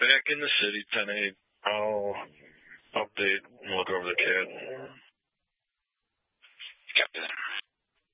back in the city, 10-8. I'll update and look over the CAD. Copy that.